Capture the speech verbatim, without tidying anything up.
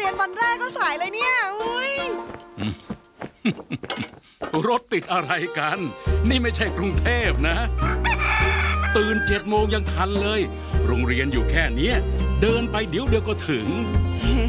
ยนวันแรกก็สายเลยเนี่ยอุ้ยรถติดอะไรกัน นี่ไม่ใช่กรุงเทพนะ ตื่นเจ็ดโมงยังทันเลย โรงเรียนอยู่แค่เนี้ยเดินไปเดี๋ยวเดียวก็ถึง